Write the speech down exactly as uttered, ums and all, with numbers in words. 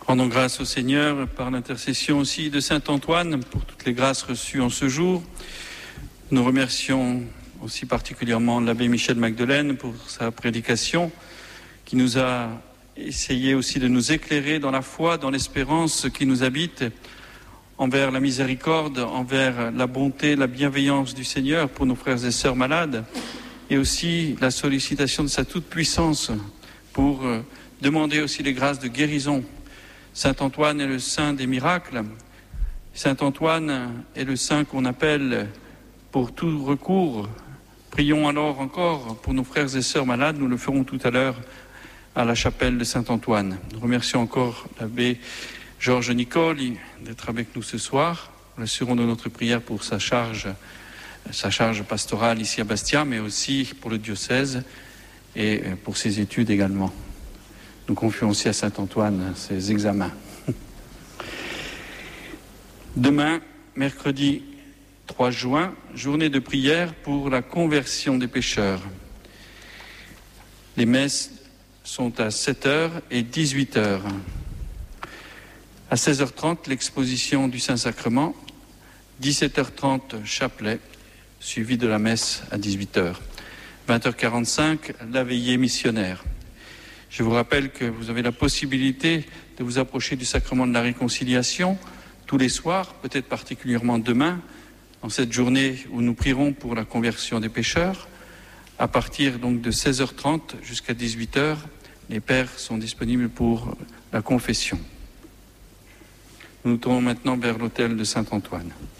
Rendons grâce au Seigneur par l'intercession aussi de saint Antoine pour toutes les grâces reçues en ce jour. Nous remercions aussi particulièrement l'abbé Michel Magdelaine pour sa prédication qui nous a essayé aussi de nous éclairer dans la foi, dans l'espérance qui nous habite, envers la miséricorde, envers la bonté, la bienveillance du Seigneur pour nos frères et sœurs malades, et aussi la sollicitation de sa toute-puissance pour demander aussi les grâces de guérison. Saint Antoine est le saint des miracles. Saint Antoine est le saint qu'on appelle pour tout recours. Prions alors encore pour nos frères et sœurs malades. Nous le ferons tout à l'heure à la chapelle de Saint Antoine. Nous remercions encore l'abbé Georges Nicole d'être avec nous ce soir. Nous l'assurons de notre prière pour sa charge, sa charge pastorale ici à Bastia, mais aussi pour le diocèse et pour ses études également. Nous confions aussi à Saint Antoine ses examens. Demain, mercredi trois juin, journée de prière pour la conversion des pécheurs. Les messes sont à sept heures et dix-huit heures. À seize heures trente, l'exposition du Saint-Sacrement. dix-sept heures trente, chapelet, suivi de la messe à dix-huit heures. vingt heures quarante-cinq, la veillée missionnaire. Je vous rappelle que vous avez la possibilité de vous approcher du sacrement de la réconciliation tous les soirs, peut-être particulièrement demain, en cette journée où nous prierons pour la conversion des pécheurs. À partir donc de seize heures trente jusqu'à dix-huit heures, les pères sont disponibles pour la confession. Nous nous tournons maintenant vers l'autel de Saint Antoine.